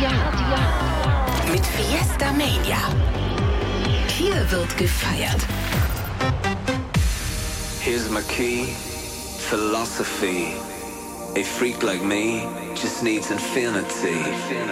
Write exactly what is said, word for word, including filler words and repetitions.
Mit Fiesta Mania. Hier wird gefeiert. Here's my key, philosophy. A freak like me just needs infinity.